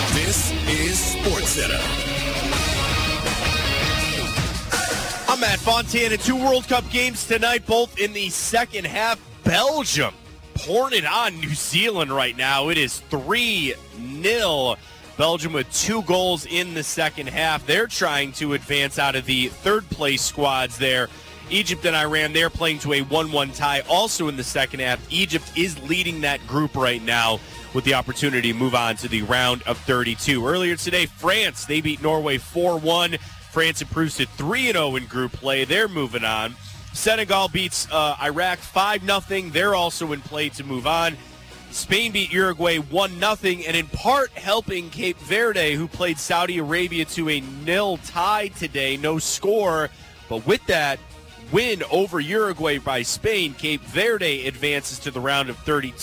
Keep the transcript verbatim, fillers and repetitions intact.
This is SportsCenter. I'm Matt Fontana. Two World Cup games tonight, both in the second half. Belgium pouring it on New Zealand right now. It is three nil. Belgium with two goals in the second half. They're trying to advance out of the third-place squads there. Egypt and Iran, they're playing to a one one tie also in the second half. Egypt is leading that group right now with the opportunity to move on to the round of thirty-two. Earlier today, France, they beat Norway four one. France improves to three and oh in group play. They're moving on. Senegal beats uh, Iraq five nothing. They're also in play to move on. Spain beat Uruguay one nothing, and in part helping Cape Verde, who played Saudi Arabia to a nil tie today, no score. But with that win over Uruguay by Spain, Cape Verde advances to the round of thirty-two.